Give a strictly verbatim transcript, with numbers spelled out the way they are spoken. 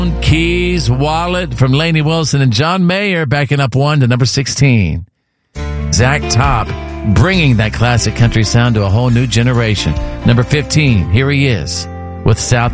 Keys, Wallet from Lainey Wilson and John Mayer backing up one to number sixteen. Zach Top bringing that classic country sound to a whole new generation. Number fifteen, here he is with South